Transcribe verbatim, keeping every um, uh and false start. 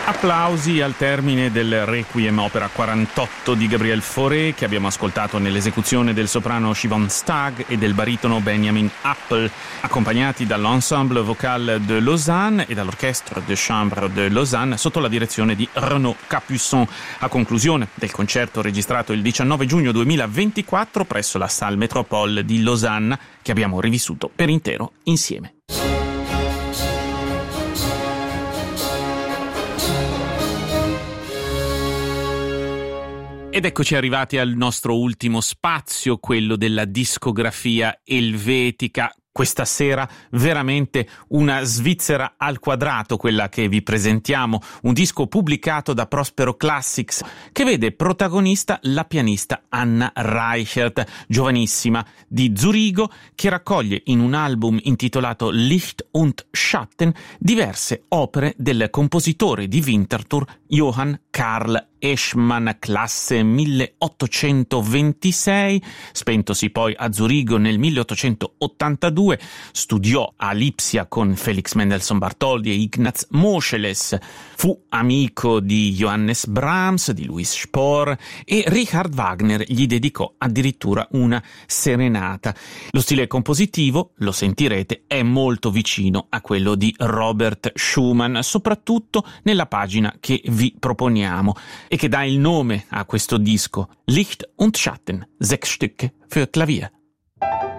Applausi al termine del Requiem, opera quarantotto di Gabriel Fauré, che abbiamo ascoltato nell'esecuzione del soprano Siobhan Stagg e del baritono Benjamin Appel, accompagnati dall'Ensemble Vocal de Lausanne e dall'Orchestre de Chambre de Lausanne sotto la direzione di Renaud Capuçon, a conclusione del concerto registrato il diciannove giugno duemilaventiquattro presso la Salle Métropole di Losanna, che abbiamo rivissuto per intero insieme. Ed eccoci arrivati al nostro ultimo spazio, quello della discografia elvetica. Questa sera veramente una Svizzera al quadrato, quella che vi presentiamo, un disco pubblicato da Prospero Classics che vede protagonista la pianista Anna Reichert, giovanissima di Zurigo, che raccoglie in un album intitolato Licht und Schatten diverse opere del compositore di Winterthur Johann Karl Eschmann, classe milleottocentoventisei, spentosi poi a Zurigo nel milleottocentottantadue, studiò a Lipsia con Felix Mendelssohn Bartholdy e Ignaz Moscheles, fu amico di Johannes Brahms, di Louis Spohr, e Richard Wagner gli dedicò addirittura una serenata. Lo stile compositivo, lo sentirete, è molto vicino a quello di Robert Schumann, soprattutto nella pagina che vi proponiamo e che dà il nome a questo disco, Licht und Schatten, sechs Stücke für Klavier.